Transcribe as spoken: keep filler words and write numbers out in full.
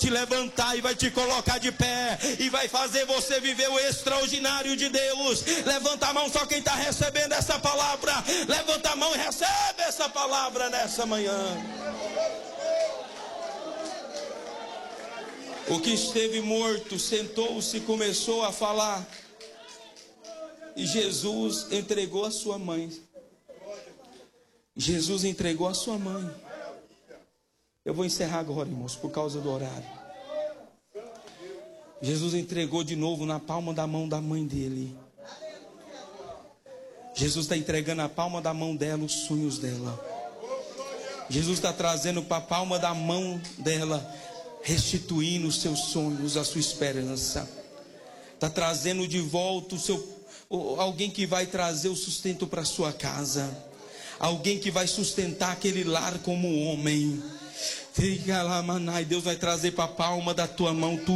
te levantar e vai te colocar de pé e vai fazer você viver o extraordinário de Deus. Levanta a mão só quem está recebendo essa palavra. Levanta a mão e recebe essa palavra nessa manhã. O que esteve morto sentou-se e começou a falar. E Jesus entregou a sua mãe. Jesus entregou a sua mãe. Eu vou encerrar agora, irmãos, por causa do horário. Jesus entregou de novo na palma da mão da mãe dele. Jesus está entregando na palma da mão dela os sonhos dela. Jesus está trazendo para a palma da mão dela, restituindo os seus sonhos, a sua esperança. Está trazendo de volta o seu, alguém que vai trazer o sustento para a sua casa. Alguém que vai sustentar aquele lar como homem. Deus vai trazer para a palma da tua mão tudo.